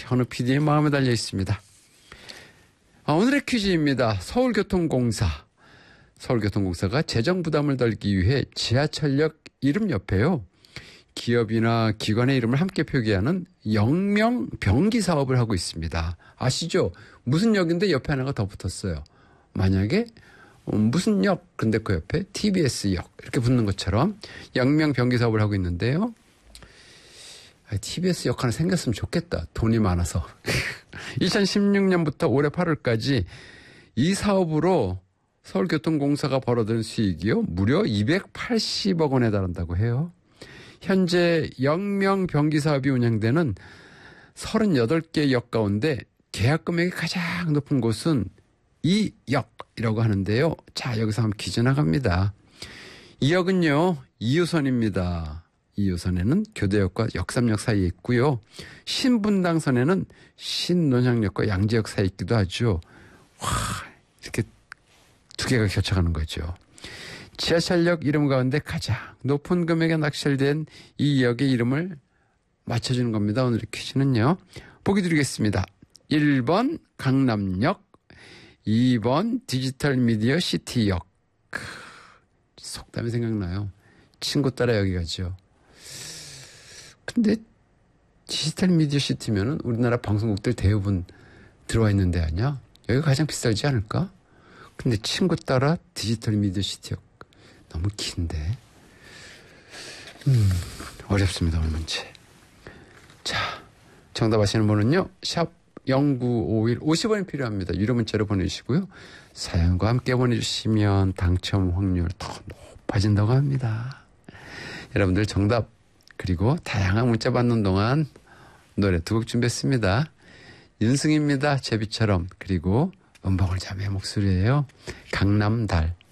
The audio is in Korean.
현우 PD의 마음에 달려 있습니다. 오늘의 퀴즈입니다. 서울교통공사가 재정 부담을 덜기 위해 지하철역 이름 옆에요, 기업이나 기관의 이름을 함께 표기하는 영명 병기 사업을 하고 있습니다. 아시죠? 무슨 역인데 옆에 하나가 더 붙었어요. 만약에 무슨 역, 근데 그 옆에 TBS 역 이렇게 붙는 것처럼 영명 병기 사업을 하고 있는데요. TBS 역 하나 생겼으면 좋겠다. 돈이 많아서. 2016년부터 올해 8월까지 이 사업으로 서울교통공사가 벌어들인 수익이요, 무려 280억 원에 달한다고 해요. 현재 영명 병기 사업이 운영되는 38개 역 가운데 계약 금액이 가장 높은 곳은 이 역이라고 하는데요. 자, 여기서 한번 퀴즈 나갑니다. 이 역은요, 2호선입니다. 2호선에는 교대역과 역삼역 사이에 있고요. 신분당선에는 신논현역과 양재역 사이에 있기도 하죠. 와, 이렇게 두 개가 교차하는 거죠. 지하철역 이름 가운데 가장 높은 금액에 낙찰된 이 역의 이름을 맞춰주는 겁니다. 오늘의 퀴즈는요, 보기 드리겠습니다. 1번 강남역, 2번 디지털 미디어 시티역. 속담이 생각나요. 친구 따라 여기 가죠. 근데 디지털 미디어 시티면은 우리나라 방송국들 대부분 들어와 있는 데 아니야? 여기가 가장 비싸지 않을까? 근데 친구 따라 디지털 미디어 시티역. 너무 긴데. 어렵습니다, 오늘 문제. 자, 정답 아시는 분은요, 샵 0951 50원이 필요합니다. 유료 문자로 보내주시고요. 사연과 함께 보내주시면 당첨 확률 더 높아진다고 합니다. 여러분들 정답 그리고 다양한 문자 받는 동안 노래 두 곡 준비했습니다. 윤승입니다. 제비처럼. 그리고 은봉을 자매의 목소리예요. 강남달.